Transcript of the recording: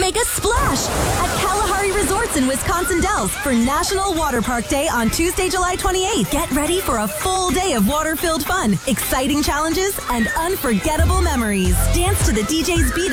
take a splash at Kalahari Resorts in Wisconsin Dells for National Water Park Day on Tuesday, July 28th. Get ready for a full day of water-filled fun, exciting challenges, and unforgettable memories. Dance to the DJ's beat